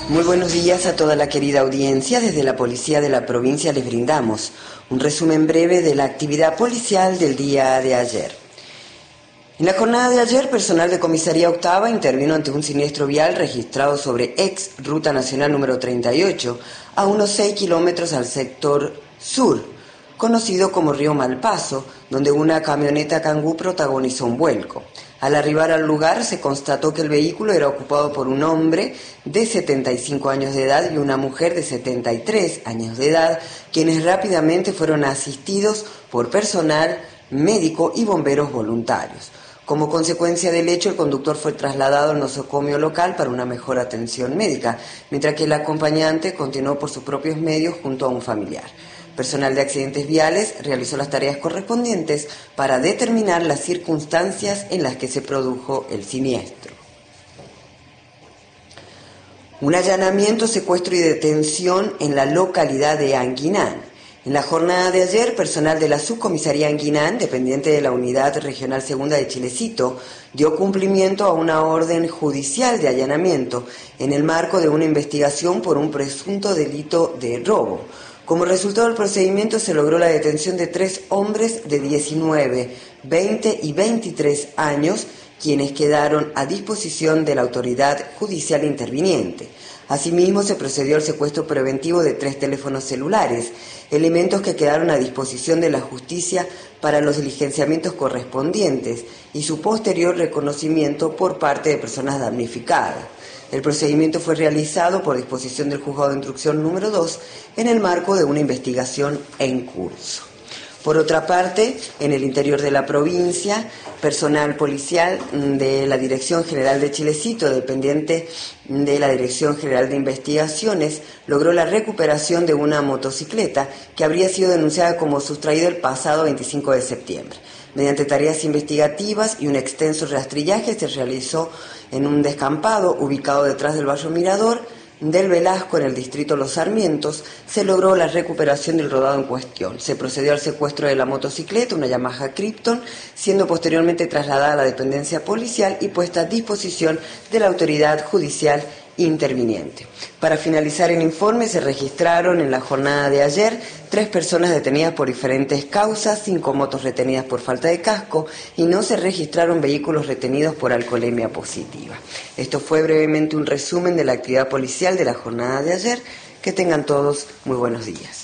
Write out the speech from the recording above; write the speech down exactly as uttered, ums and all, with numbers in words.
Muy buenos días a toda la querida audiencia. Desde la Policía de la provincia les brindamos un resumen breve de la actividad policial del día de ayer. En la jornada de ayer, personal de Comisaría Octava intervino ante un siniestro vial registrado sobre ex Ruta Nacional número treinta y ocho, a unos seis kilómetros al sector sur, conocido como Río Malpaso, donde una camioneta Kangoo protagonizó un vuelco. Al arribar al lugar se constató que el vehículo era ocupado por un hombre de setenta y cinco años de edad y una mujer de setenta y tres años de edad, quienes rápidamente fueron asistidos por personal médico y bomberos voluntarios. Como consecuencia del hecho, el conductor fue trasladado al nosocomio local para una mejor atención médica, mientras que el acompañante continuó por sus propios medios junto a un familiar. Personal de accidentes viales realizó las tareas correspondientes para determinar las circunstancias en las que se produjo el siniestro. Un allanamiento, secuestro y detención en la localidad de Anguinán. En la jornada de ayer, personal de la Subcomisaría Anguinán, dependiente de la Unidad Regional Segunda de Chilecito, dio cumplimiento a una orden judicial de allanamiento en el marco de una investigación por un presunto delito de robo. Como resultado del procedimiento se logró la detención de tres hombres de diecinueve, veinte y veintitrés años, quienes quedaron a disposición de la autoridad judicial interviniente. Asimismo, se procedió al secuestro preventivo de tres teléfonos celulares, elementos que quedaron a disposición de la justicia para los diligenciamientos correspondientes y su posterior reconocimiento por parte de personas damnificadas. El procedimiento fue realizado por disposición del Juzgado de Instrucción número dos en el marco de una investigación en curso. Por otra parte, en el interior de la provincia, personal policial de la Dirección General de Chilecito, dependiente de la Dirección General de Investigaciones, logró la recuperación de una motocicleta que habría sido denunciada como sustraída el pasado veinticinco de septiembre. Mediante tareas investigativas y un extenso rastrillaje se realizó en un descampado ubicado detrás del barrio Mirador del Velasco, en el distrito Los Sarmientos, se logró la recuperación del rodado en cuestión. Se procedió al secuestro de la motocicleta, una Yamaha Krypton, siendo posteriormente trasladada a la dependencia policial y puesta a disposición de la autoridad judicial interviniente. Para finalizar el informe, se registraron en la jornada de ayer tres personas detenidas por diferentes causas, cinco motos retenidas por falta de casco y no se registraron vehículos retenidos por alcoholemia positiva. Esto fue brevemente un resumen de la actividad policial de la jornada de ayer. Que tengan todos muy buenos días.